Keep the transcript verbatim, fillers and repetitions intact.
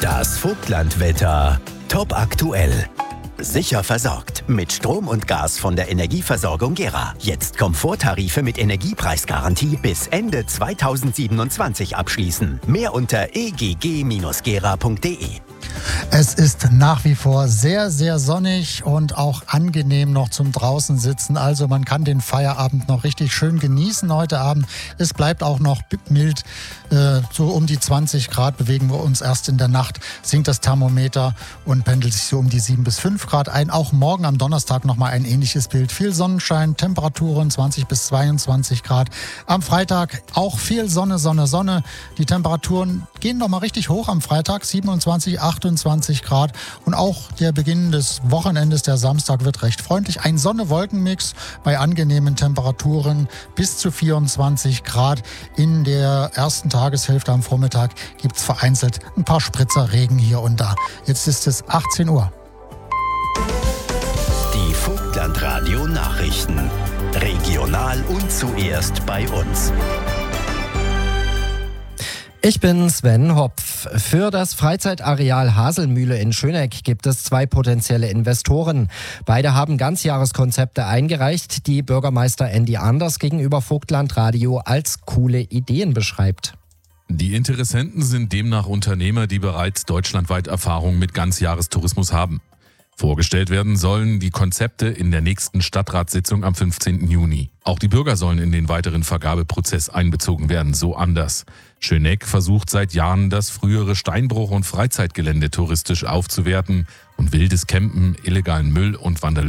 Das Vogtlandwetter. Top aktuell. Sicher versorgt mit Strom und Gas von der Energieversorgung Gera. Jetzt Komforttarife mit Energiepreisgarantie bis Ende zweitausendsiebenundzwanzig abschließen. Mehr unter e g g Bindestrich gera punkt d e. Es ist nach wie vor sehr, sehr sonnig und auch angenehm noch zum draußen sitzen. Also man kann den Feierabend noch richtig schön genießen heute Abend. Es bleibt auch noch mild. Äh, so um die zwanzig Grad bewegen wir uns. Erst in der Nacht sinkt das Thermometer und pendelt sich so um die sieben bis fünf Grad ein. Auch morgen am Donnerstag nochmal ein ähnliches Bild. Viel Sonnenschein, Temperaturen zwanzig bis zweiundzwanzig Grad. Am Freitag auch viel Sonne, Sonne, Sonne. Die Temperaturen gehen nochmal richtig hoch am Freitag. siebenundzwanzig, achtundzwanzig Grad. Und auch der Beginn des Wochenendes, der Samstag, wird recht freundlich. Ein Sonne-Wolken-Mix bei angenehmen Temperaturen bis zu vierundzwanzig Grad. In der ersten Tageshälfte am Vormittag gibt es vereinzelt ein paar Spritzer Regen hier und da. Jetzt ist es achtzehn Uhr. Die Vogtlandradio Nachrichten. Regional und zuerst bei uns. Ich bin Sven Hopf. Für das Freizeitareal Haselmühle in Schöneck gibt es zwei potenzielle Investoren. Beide haben Ganzjahreskonzepte eingereicht, die Bürgermeister Andy Anders gegenüber Vogtlandradio als coole Ideen beschreibt. Die Interessenten sind demnach Unternehmer, die bereits deutschlandweit Erfahrung mit Ganzjahrestourismus haben. Vorgestellt werden sollen die Konzepte in der nächsten Stadtratssitzung am fünfzehnten Juni. Auch die Bürger sollen in den weiteren Vergabeprozess einbezogen werden, so Anders. Schöneck versucht seit Jahren, das frühere Steinbruch- und Freizeitgelände touristisch aufzuwerten und wildes Campen, illegalen Müll und Vandalismus